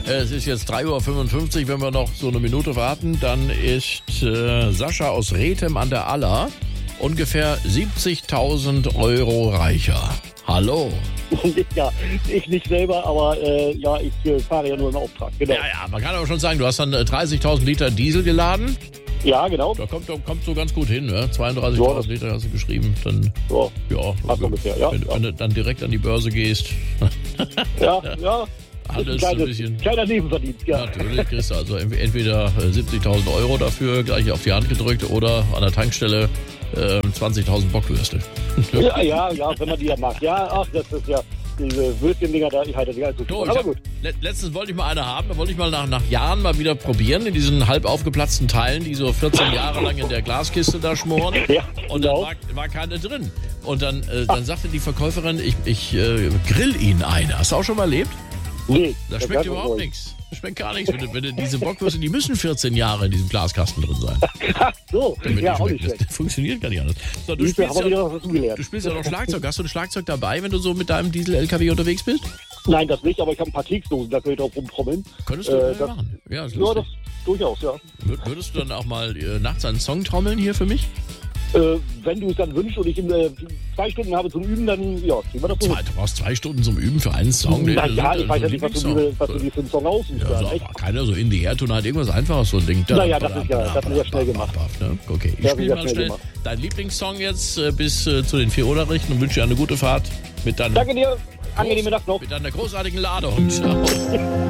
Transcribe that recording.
es ist jetzt 3:55 Uhr. Wenn wir noch so eine Minute warten, dann ist Sascha aus Rethem an der Aller ungefähr 70.000 Euro reicher. Hallo. Ja, ich nicht selber, aber ich fahre ja nur im Auftrag. Genau. Ja, man kann aber schon sagen, du hast dann 30.000 Liter Diesel geladen. Ja, genau. Da kommt so ganz gut hin, ne? 32.000 Liter hast du geschrieben. Dann, passt ungefähr, ja. Wenn du dann direkt an die Börse gehst. Ja. Alles ein bisschen. Kleiner Nebenverdienst, ja. Natürlich kriegst du also entweder 70.000 Euro dafür gleich auf die Hand gedrückt oder an der Tankstelle 20.000 Bockwürste. Ja, wenn man die ja mag. Ja, ach, das ist ja diese Würstchen-Dinger da, ich halte die halt so. Aber gut. Letztens wollte ich mal eine haben, da wollte ich mal nach Jahren mal wieder probieren, in diesen halb aufgeplatzten Teilen, die so 14 Jahre lang in der Glaskiste da schmoren. Ja, und dann war keine drin. Und dann sagte die Verkäuferin, ich grill Ihnen eine. Hast du auch schon mal erlebt? Nee. Das schmeckt überhaupt nichts. Das schmeckt gar nichts. Wenn diese Bockwürste, die müssen 14 Jahre in diesem Glaskasten drin sein. Ach so, ja, auch nicht das schlecht. funktioniert gar nicht anders. So, du spielst ja noch Schlagzeug. Hast du ein Schlagzeug dabei, wenn du so mit deinem Diesel-LKW unterwegs bist? Nein, das nicht, aber ich habe ein paar Keksdosen, da könnte ich drauf rumtrommeln. Könntest du das machen? Ja, ist lustig. Das durchaus, ja. Würdest du dann auch mal nachts einen Song trommeln hier für mich? Wenn du es dann wünschst und ich 2 Stunden habe zum Üben, dann kriegen wir das so. Du brauchst 2 Stunden zum Üben für einen Song? Ich weiß ja nicht, was du dir für einen Song aussuchst. Ja, keiner so in the air tonight, irgendwas Einfaches, so ein Ding. Naja, das ist ja schnell gemacht. Ne? Okay, ich spiele mal schnell deinen Lieblingssong jetzt bis zu den 4 Uhr Nachrichten und wünsche dir eine gute Fahrt mit deinem... Danke dir, angenehme Nacht noch. Mit deiner großartigen Ladung. Ciao.